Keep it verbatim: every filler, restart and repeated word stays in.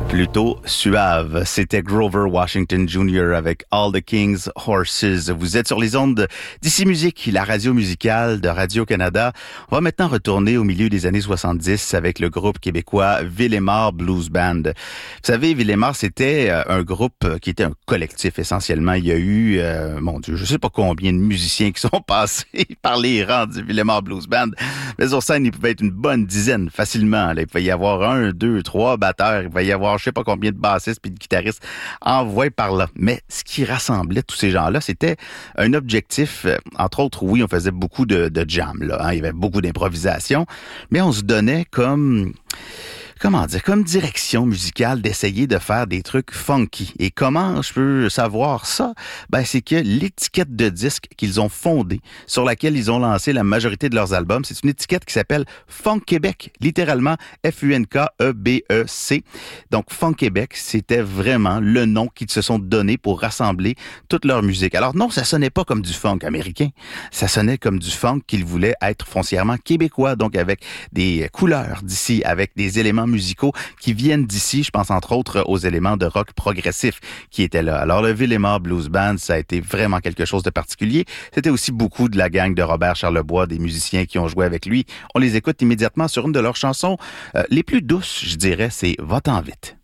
Plutôt suave. C'était Grover Washington junior avec All the King's Horses. Vous êtes sur les ondes d'Ici Musique, la radio musicale de Radio-Canada. On va maintenant retourner au milieu des années soixante-dix avec le groupe québécois Villemar Blues Band. Vous savez, Villemar, c'était un groupe qui était un collectif essentiellement. Il y a eu, euh, mon Dieu, je sais pas combien de musiciens qui sont passés par les rangs du Villemar Blues Band. Mais sur scène, il pouvait être une bonne dizaine facilement. Là. Il pouvait y avoir un, deux, trois batteurs. Il pouvait y avoir je sais pas combien de bassistes puis de guitaristes envoyés par là. Mais ce qui rassemblait tous ces gens-là, c'était un objectif. Entre autres, oui, on faisait beaucoup de, de jam, là. Hein, il y avait beaucoup d'improvisation, mais on se donnait comme... Comment dire, comme direction musicale d'essayer de faire des trucs funky. Et comment je peux savoir ça? Ben, c'est que l'étiquette de disque qu'ils ont fondée, sur laquelle ils ont lancé la majorité de leurs albums, c'est une étiquette qui s'appelle Funk Québec, littéralement F U N K E B E C. Donc, Funk Québec, c'était vraiment le nom qu'ils se sont donné pour rassembler toute leur musique. Alors non, ça sonnait pas comme du funk américain, ça sonnait comme du funk qu'ils voulaient être foncièrement québécois, donc avec des couleurs d'ici, avec des éléments musicaux qui viennent d'ici. Je pense entre autres aux éléments de rock progressif qui étaient là. Alors le Villemar Blues Band, ça a été vraiment quelque chose de particulier. C'était aussi beaucoup de la gang de Robert Charlebois, des musiciens qui ont joué avec lui. On les écoute immédiatement sur une de leurs chansons euh, les plus douces, je dirais, c'est Va-t'en vite.